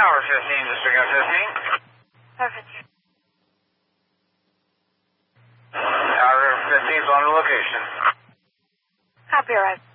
Tower 15, District of 15. Perfect. Tower 15 is on the location. Copy, right.